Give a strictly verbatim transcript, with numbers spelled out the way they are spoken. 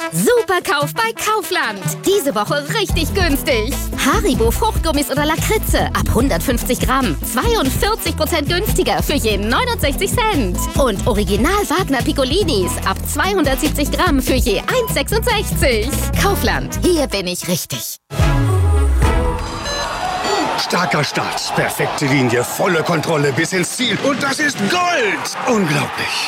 Super Kauf bei Kaufland. Diese Woche richtig günstig. Haribo Fruchtgummis oder Lakritze ab hundertfünfzig Gramm. zweiundvierzig Prozent günstiger für je neunundsechzig Cent. Und Original Wagner Piccolinis ab zweihundertsiebzig Gramm für je eins Komma sechsundsechzig. Kaufland, hier bin ich richtig. Starker Start, perfekte Linie, volle Kontrolle bis ins Ziel. Und das ist Gold! Unglaublich.